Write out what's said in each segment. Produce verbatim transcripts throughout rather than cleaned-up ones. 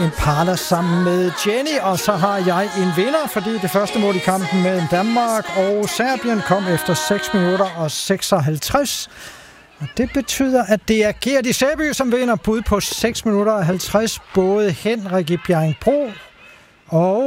En parter sammen med Jenny, og så har jeg en vinder, fordi det første mål i kampen mellem Danmark og Serbien kom efter seks minutter og seksoghalvtreds. Og det betyder, at det er Gert i Sæby, som vinder bud på seks minutter og halvtreds. Både Henrik i Bjerringbro og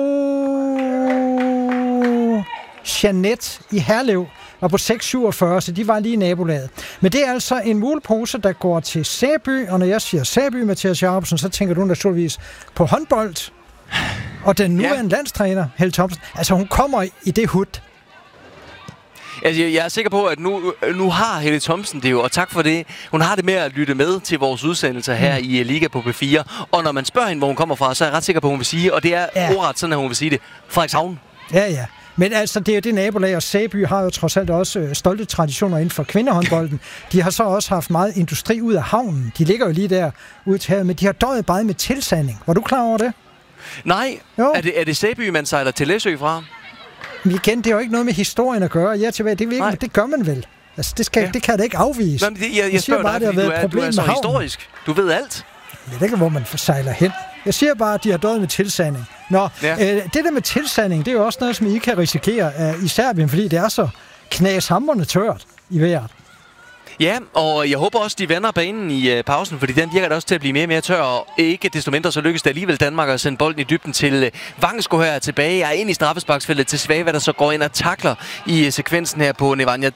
Jeanette i Herlev var på seks syvogfyrre, så de var lige i nabolaget. Men det er altså en mulepose, der går til Sæby, og når jeg siger Sæby, Mathias Jacobsen, så tænker du naturligvis på håndbold. Og den nuværende ja. landstræner, Helle Thomsen, altså hun kommer i det hud. Altså, jeg er sikker på, at nu, nu har Helle Thomsen det jo, og tak for det. Hun har det med at lytte med til vores udsendelser her mm. i Liga på P fire. Og når man spørger hende, hvor hun kommer fra, så er jeg ret sikker på, at hun vil sige, og det er ja. ordret sådan, at hun vil sige det, Frederikshavn. Ja, ja. Men altså, det er jo det nabolag, og Sæby har jo trods alt også øh, stolte traditioner inden for kvindehåndbolden. De har så også haft meget industri ud af havnen. De ligger jo lige der ude til havet, men de har døjet bare med tilsanding. Var du klar over det? Nej. Er det, er det Sæby, man sejler til Læsø fra? Men igen, det har jo ikke noget med historien at gøre. Ja, tilbage, det, ikke, det gør man vel. Altså, det, skal, ja. det kan det ikke afvise. Nå, det, jeg, jeg, jeg spørger bare, dig, fordi du er, du er så historisk. Du ved alt. Jeg ved ikke, hvor man sejler hen. Jeg siger bare, at de har døjet med tilsanding. Nå, ja. øh, det der med tilsanding, det er jo også noget, som I kan risikere uh, i Serbien, fordi det er så knashamrende tørt i vejret. Ja, og jeg håber også, de vender banen i uh, pausen, fordi den virker da også til at blive mere og mere tør, og ikke desto mindre så lykkes det alligevel Danmark at sende bolden i dybden til uh, Vangsgaard her tilbage, og ind i straffesparksfeltet til Svava, der så går ind og takler i uh, sekvensen her på Nemanja